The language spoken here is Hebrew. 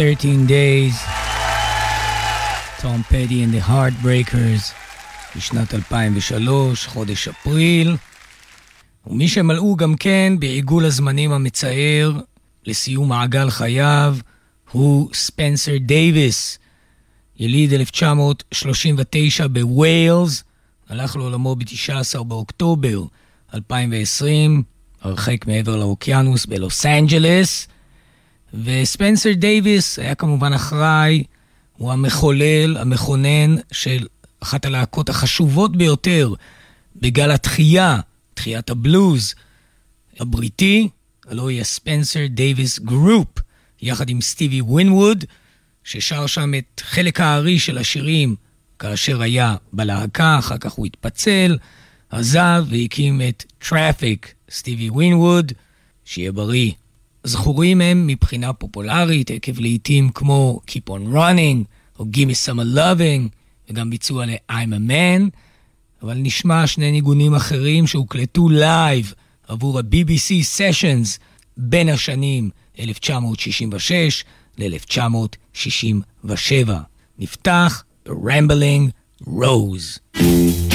13 Days, Tom Petty and the Heartbreakers, בשנת 2003, חודש אפריל. ומי שמלאו גם כן בעיגול הזמנים המצער לסיום מעגל חייו הוא ספנסר דייביס, יליד 1939 בווילס, הלך לעולמו ב-19 באוקטובר 2020, הרחק מעבר לאוקיינוס בלוס אנג'לס. וספנסר דייביס היה כמובן אחראי, הוא המחולל, המכונן של אחת הלהקות החשובות ביותר בגל התחייה, תחיית הבלוז הבריטי, הלוא היא הספנסר דייביס גרופ, יחד עם סטיבי ווינווד, ששר שם את חלק הארי של השירים כאשר היה בלהקה, אחר כך הוא התפצל, עזב והקים את טראפיק, סטיבי ווינווד, שיהיה בריא. זכורים הם מבחינה פופולרית, עקב לעיתים כמו Keep on Running, או Give me some loving, וגם ביצוע ל-I'm a man, אבל נשמע שני ניגונים אחרים שהוקלטו לייב עבור ה-BBC Sessions בין השנים 1966 ל-1967. נפתח ב-Rambling Rose.